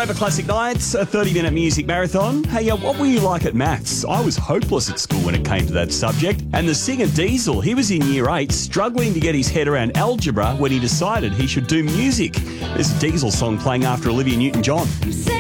Forever Classic Nights, a 30-minute music marathon. Hey, what were you like at maths? I was hopeless at school when it came to that subject. And the singer Diesel, he was in Year 8, struggling to get his head around algebra when he decided he should do music. This Diesel song playing after Olivia Newton-John.